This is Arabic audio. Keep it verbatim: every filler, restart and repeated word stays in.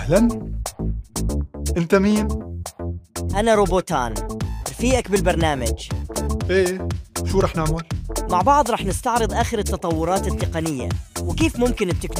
أهلاً. أنت مين؟ أنا روبوتان، رفيقك بالبرنامج. إيه، شو رح نعمل؟ مع بعض رح نستعرض آخر التطورات التقنية وكيف ممكن التكنولوجيا